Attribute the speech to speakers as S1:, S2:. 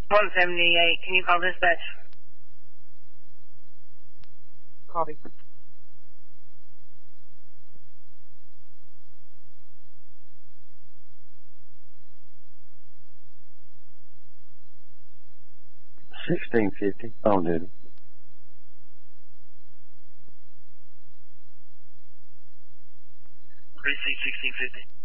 S1: 178, can you call dispatch?
S2: Copy.
S3: $16.50 on duty.
S1: Precinct 1650.